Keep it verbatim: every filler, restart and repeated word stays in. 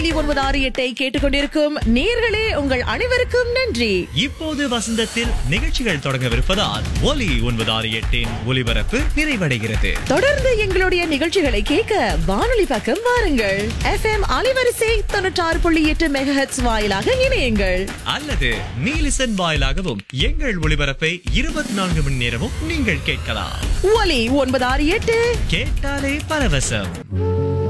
ஒலி ஒன்பது ஆறு எட்டை கேட்டுக்கொண்டிருக்கும் நேர்களே உங்கள் அனைவருக்கும் நன்றி. இப்போது வசந்தத்தில் நிகழ்ச்சிகள் தொடங்கவிருப்பதால் ஒலி ஒன்பது ஆறு எட்டின் ஒலிபரப்பு நிறைவடைகிறது. தொடர்ந்து எங்களுடைய நிகழ்ச்சிகளை கேட்க வானொலி பக்கம் வாருங்கள். எஃப் எம் அலைவரிசை தொண்ணூற்றாறு புள்ளி எட்டு மெகாஹெர்ட்ஸ் வாயிலாக இணையுங்கள். அல்லது நீலிசன் வாயிலாகவும் எங்கள் ஒளிபரப்பை இருபத்தி நான்கு மணி நேரமும் நீங்கள் கேட்கலாம். ஒலி ஒன்பது ஆறு எட்டு கேட்டாலே பரவசம்.